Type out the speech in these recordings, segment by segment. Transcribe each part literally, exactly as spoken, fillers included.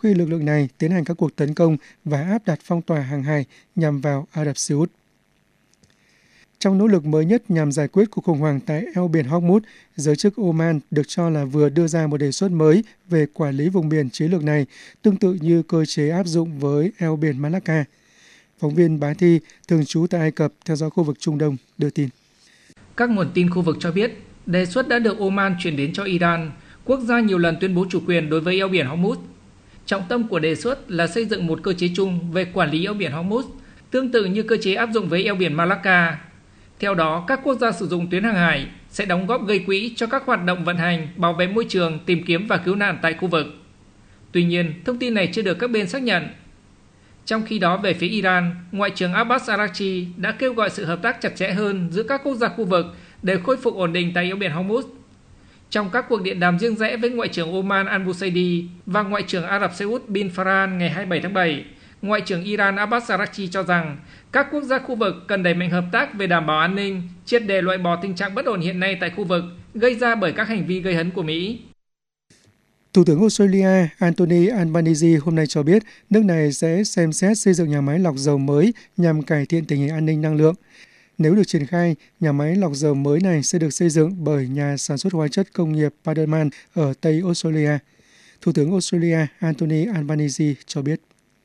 khi lực lượng này tiến hành các cuộc tấn công và áp đặt phong tỏa hàng hải nhằm vào Ả Rập Xê Út. Trong nỗ lực mới nhất nhằm giải quyết cuộc khủng hoảng tại eo biển Hormuz, giới chức Oman được cho là vừa đưa ra một đề xuất mới về quản lý vùng biển chiến lược này, tương tự như cơ chế áp dụng với eo biển Malacca. Phóng viên Bá Thi, thường trú tại Ai Cập, theo dõi khu vực Trung Đông, đưa tin. Các nguồn tin khu vực cho biết, đề xuất đã được Oman chuyển đến cho Iran, quốc gia nhiều lần tuyên bố chủ quyền đối với eo biển Hormuz. Trọng tâm của đề xuất là xây dựng một cơ chế chung về quản lý eo biển Hormuz, tương tự như cơ chế áp dụng với eo biển Malacca. Theo đó, các quốc gia sử dụng tuyến hàng hải sẽ đóng góp gây quỹ cho các hoạt động vận hành, bảo vệ môi trường, tìm kiếm và cứu nạn tại khu vực. Tuy nhiên, thông tin này chưa được các bên xác nhận. Trong khi đó, về phía Iran, Ngoại trưởng Abbas Araghchi đã kêu gọi sự hợp tác chặt chẽ hơn giữa các quốc gia khu vực để khôi phục ổn định tại eo biển Hormuz. Trong các cuộc điện đàm riêng rẽ với Ngoại trưởng Oman Al-Busaidi và Ngoại trưởng Ả Rập Xê Út bin Farhan ngày hai mươi bảy tháng bảy, Ngoại trưởng Iran Abbas Araghchi cho rằng các quốc gia khu vực cần đẩy mạnh hợp tác về đảm bảo an ninh, triệt để loại bỏ tình trạng bất ổn hiện nay tại khu vực gây ra bởi các hành vi gây hấn của Mỹ. Thủ tướng Australia Anthony Albanese hôm nay cho biết nước này sẽ xem xét xây dựng nhà máy lọc dầu mới nhằm cải thiện tình hình an ninh năng lượng. Nếu được triển khai, nhà máy lọc dầu mới này sẽ được xây dựng bởi nhà sản xuất hóa chất công nghiệp Paderman ở Tây Australia. Thủ tướng Australia Anthony Albanese cho biết.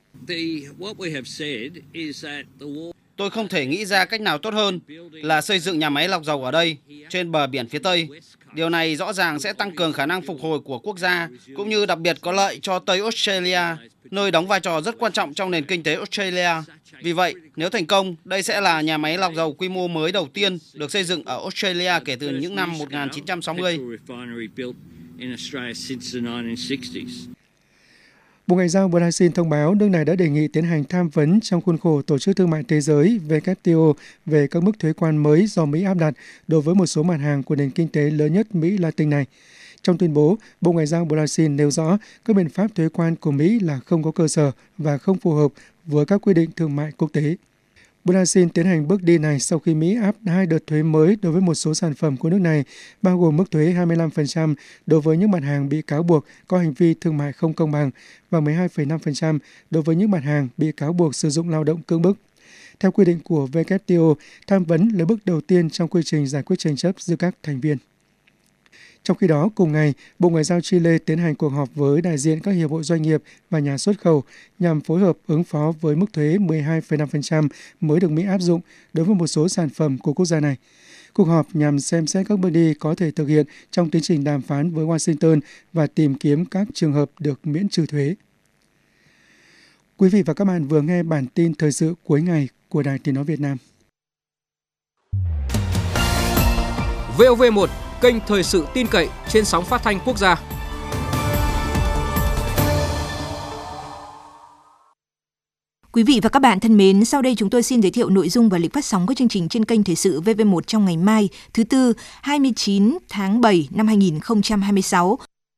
Tôi không thể nghĩ ra cách nào tốt hơn là xây dựng nhà máy lọc dầu ở đây, trên bờ biển phía Tây. Điều này rõ ràng sẽ tăng cường khả năng phục hồi của quốc gia, cũng như đặc biệt có lợi cho Tây Australia, nơi đóng vai trò rất quan trọng trong nền kinh tế Australia. Vì vậy, nếu thành công, đây sẽ là nhà máy lọc dầu quy mô mới đầu tiên được xây dựng ở Australia kể từ những năm một nghìn chín trăm sáu mươi. Bộ Ngoại giao Brazil thông báo nước này đã đề nghị tiến hành tham vấn trong khuôn khổ Tổ chức Thương mại Thế giới W T O về các mức thuế quan mới do Mỹ áp đặt đối với một số mặt hàng của nền kinh tế lớn nhất Mỹ Latin này. Trong tuyên bố, Bộ Ngoại giao Brazil nêu rõ các biện pháp thuế quan của Mỹ là không có cơ sở và không phù hợp với các quy định thương mại quốc tế. Brazil tiến hành bước đi này sau khi Mỹ áp hai đợt thuế mới đối với một số sản phẩm của nước này, bao gồm mức thuế hai mươi lăm phần trăm đối với những mặt hàng bị cáo buộc có hành vi thương mại không công bằng và mười hai phẩy năm phần trăm đối với những mặt hàng bị cáo buộc sử dụng lao động cưỡng bức. Theo quy định của W T O, tham vấn là bước đầu tiên trong quy trình giải quyết tranh chấp giữa các thành viên. Trong khi đó, cùng ngày, Bộ Ngoại giao Chile tiến hành cuộc họp với đại diện các hiệp hội doanh nghiệp và nhà xuất khẩu nhằm phối hợp ứng phó với mức thuế mười hai phẩy năm phần trăm mới được Mỹ áp dụng đối với một số sản phẩm của quốc gia này. Cuộc họp nhằm xem xét các bước đi có thể thực hiện trong tiến trình đàm phán với Washington và tìm kiếm các trường hợp được miễn trừ thuế. Quý vị và các bạn vừa nghe bản tin thời sự cuối ngày của Đài Tiếng nói Việt Nam. vê o vê một, kênh thời sự tin cậy trên sóng phát thanh quốc gia. Quý vị và các bạn thân mến, sau đây chúng tôi xin giới thiệu nội dung và lịch phát sóng các chương trình trên kênh Thời sự vê vê một trong ngày mai, thứ Tư, hai mươi chín tháng bảy năm hai nghìn không trăm hai mươi sáu.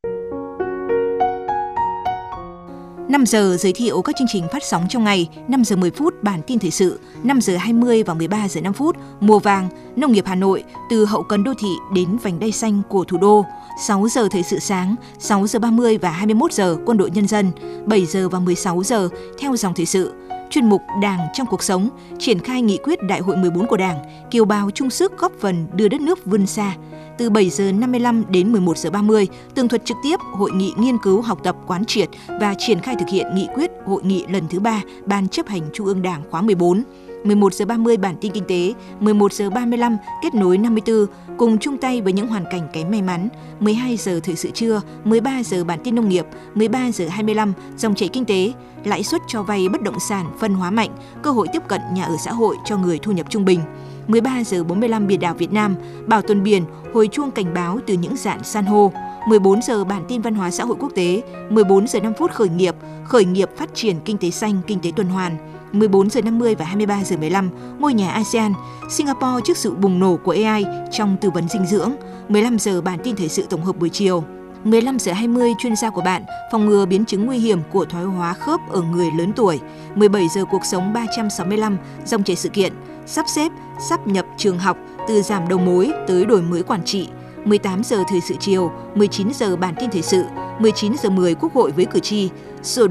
năm giờ giới thiệu các chương trình phát sóng trong ngày, năm giờ mười phút bản tin thời sự, năm giờ hai mươi và mười ba giờ năm phút mùa vàng, nông nghiệp Hà Nội từ hậu cần đô thị đến vành đai xanh của thủ đô, sáu giờ thời sự sáng, sáu giờ ba mươi và hai mươi mốt giờ quân đội nhân dân, bảy giờ và mười sáu giờ theo dòng thời sự. Chuyên mục Đảng trong cuộc sống, triển khai nghị quyết Đại hội mười bốn của Đảng, kiều bào chung sức góp phần đưa đất nước vươn xa. Từ bảy giờ năm mươi lăm đến mười một giờ ba mươi, tường thuật trực tiếp hội nghị nghiên cứu học tập quán triệt và triển khai thực hiện nghị quyết hội nghị lần thứ ba Ban chấp hành Trung ương Đảng khóa mười bốn. mười một giờ ba mươi bản tin kinh tế, mười một giờ ba mươi lăm kết nối năm mươi tư cùng chung tay với những hoàn cảnh kém may mắn, mười hai giờ thời sự trưa, mười ba giờ bản tin nông nghiệp, mười ba giờ hai mươi lăm dòng chảy kinh tế, lãi suất cho vay bất động sản phân hóa mạnh, cơ hội tiếp cận nhà ở xã hội cho người thu nhập trung bình. mười ba giờ bốn mươi lăm biển đảo Việt Nam, bảo tồn biển, hồi chuông cảnh báo từ những rạn san hô. mười bốn giờ bản tin văn hóa xã hội quốc tế, mười bốn giờ năm phút khởi nghiệp, khởi nghiệp phát triển kinh tế xanh, kinh tế tuần hoàn. mười bốn giờ năm mươi và hai mươi ba giờ mười lăm, ngôi nhà a sê an, Singapore trước sự bùng nổ của a i trong tư vấn dinh dưỡng. mười lăm giờ bản tin thời sự tổng hợp buổi chiều. mười lăm giờ hai mươi chuyên gia của bạn, phòng ngừa biến chứng nguy hiểm của thoái hóa khớp ở người lớn tuổi. mười bảy giờ cuộc sống ba trăm sáu mươi lăm, dòng chảy sự kiện, sắp xếp, sáp nhập trường học từ giảm đầu mối tới đổi mới quản trị. mười tám giờ thời sự chiều, mười chín giờ bản tin thời sự, mười chín giờ mười Quốc hội với cử tri, sửa